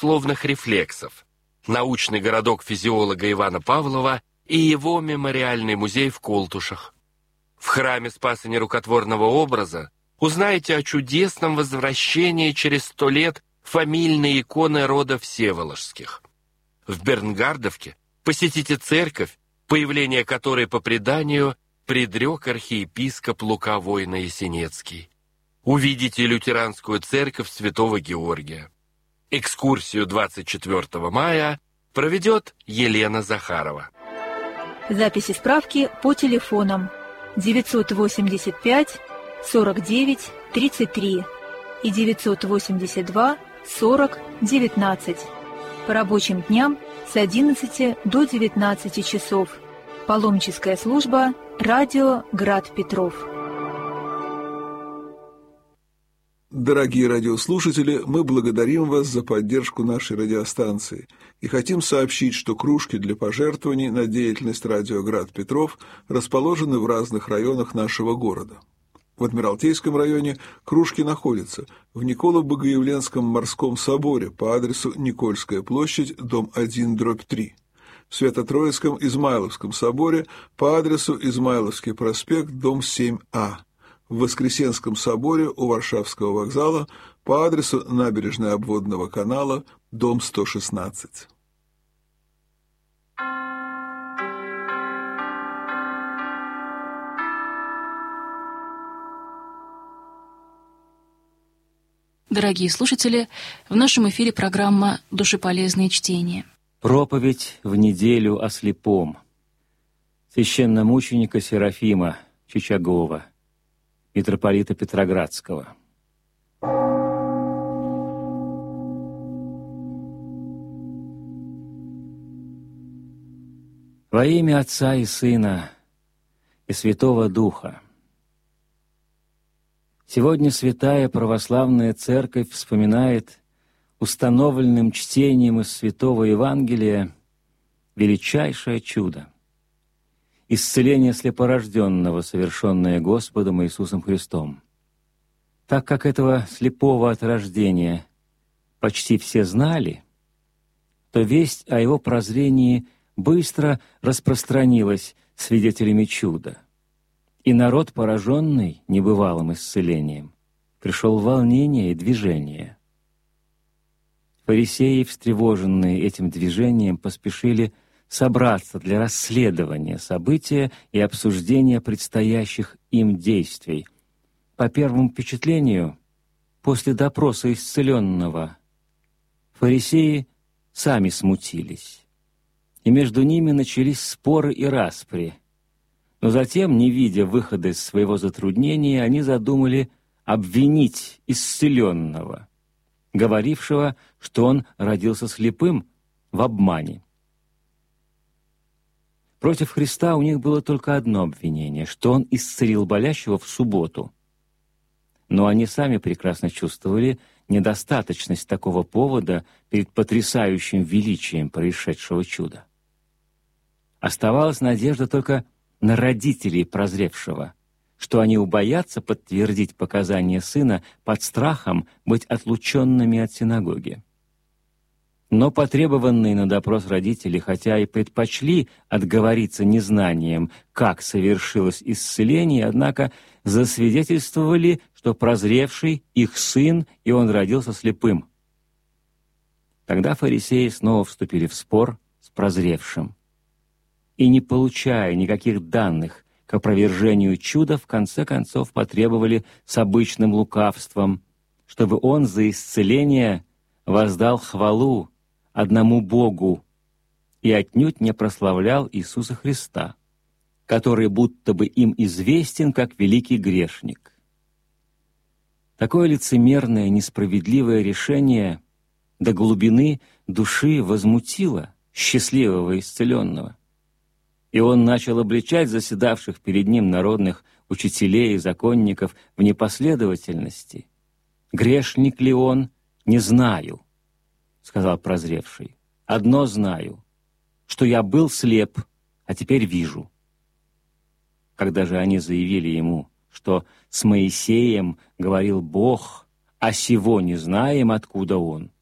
словных рефлексов, научный городок физиолога Ивана Павлова и его мемориальный музей в Колтушах. В храме Спаса Нерукотворного образа узнаете о чудесном возвращении через 100 лет фамильной иконы рода Всеволожских. В Бернгардовке посетите церковь, появление которой по преданию предрек архиепископ Лука Войно-Ясенецкий. Увидите лютеранскую церковь Святого Георгия. Экскурсию 24 мая проведет Елена Захарова. Записи справки по телефонам 985 49 33 и 982 40 19. По рабочим дням с 11 до 19 часов. Паломническая служба «Радио Град Петров». Дорогие радиослушатели, мы благодарим вас за поддержку нашей радиостанции и хотим сообщить, что кружки для пожертвований на деятельность радио Град Петров расположены в разных районах нашего города. В Адмиралтейском районе кружки находятся в Николо-Богоявленском морском соборе по адресу Никольская площадь, дом 1/3. В Свято-Троицком Измайловском соборе по адресу Измайловский проспект, дом 7А. В Воскресенском соборе у Варшавского вокзала по адресу Набережная обводного канала, дом 116. Дорогие слушатели, в нашем эфире программа «Душеполезные чтения». Проповедь в неделю о слепом. Священномученика Серафима Чичагова, митрополита Петроградского. Во имя Отца и Сына и Святого Духа. Сегодня Святая Православная Церковь вспоминает установленным чтением из Святого Евангелия величайшее чудо — исцеление слепорожденного, совершенное Господом Иисусом Христом. Так как этого слепого от рождения почти все знали, то весть о его прозрении быстро распространилась свидетелями чуда. И народ, пораженный небывалым исцелением, пришел в волнение и движение. Фарисеи, встревоженные этим движением, поспешили собраться для расследования события и обсуждения предстоящих им действий. По первому впечатлению, после допроса исцеленного, фарисеи сами смутились, и между ними начались споры и распри. Но затем, не видя выхода из своего затруднения, они задумали обвинить исцеленного, говорившего, что он родился слепым, в обмане. Против Христа у них было только одно обвинение, что он исцелил болящего в субботу. Но они сами прекрасно чувствовали недостаточность такого повода перед потрясающим величием происшедшего чуда. Оставалась надежда только на родителей прозревшего, что они убоятся подтвердить показания сына под страхом быть отлученными от синагоги. Но потребованные на допрос родители, хотя и предпочли отговориться незнанием, как совершилось исцеление, однако засвидетельствовали, что прозревший их сын, и он родился слепым. Тогда фарисеи снова вступили в спор с прозревшим. И, не получая никаких данных к опровержению чуда, в конце концов потребовали с обычным лукавством, чтобы он за исцеление воздал хвалу одному Богу и отнюдь не прославлял Иисуса Христа, который будто бы им известен как великий грешник. Такое лицемерное, несправедливое решение до глубины души возмутило счастливого исцеленного, и он начал обличать заседавших перед ним народных учителей и законников в непоследовательности. «Грешник ли он? Не знаю», — сказал прозревший. «Одно знаю, что я был слеп, а теперь вижу». Когда же они заявили ему, что с Моисеем говорил Бог, а сего не знаем, откуда он,